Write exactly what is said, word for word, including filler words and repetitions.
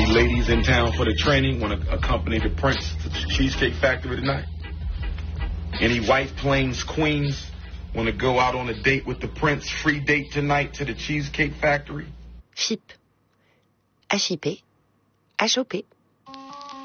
ladies in town for the training want to accompany the prince to the Cheesecake Factory tonight? Any White Plains queens want to go out on a date with the prince? Free date tonight to the Cheesecake Factory? Ship. H I P. H O P.